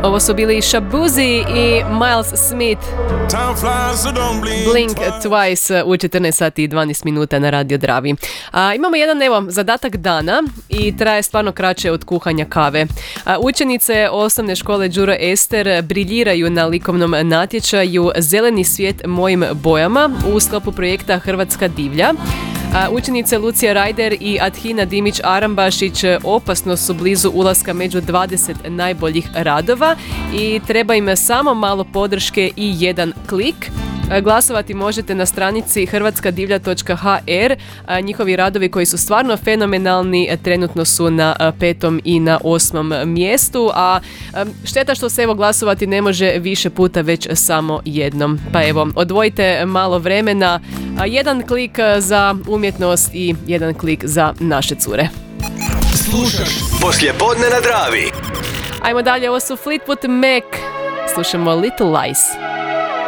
Ovo su bili Shabuzi i Miles Smith. Blink Twice u 14 sati i 12 minuta na Radio Dravi. Imamo jedan zadatak dana i traje stvarno kraće od kuhanja kave. Učenice osnovne škole Đuro Ester briljiraju na likovnom natječaju Zeleni svijet mojim bojama u sklopu projekta Hrvatska divlja. Učenice Lucija Rajder i Adhina Dimić-Arambašić opasno su blizu ulaska među 20 najboljih radova i treba im samo malo podrške i jedan klik. Glasovati možete na stranici hrvatskadivlja.hr. Njihovi radovi koji su stvarno fenomenalni trenutno su na 5. i na 8. mjestu, a šteta što se glasovati ne može više puta, već samo jednom. Pa odvojite malo vremena, jedan klik za umjetnost i jedan klik za naše cure. Slušaš Poslijepodne na Dravi. Ajmo dalje, ovo su Fleetwood Mac. Slušamo Little Lies.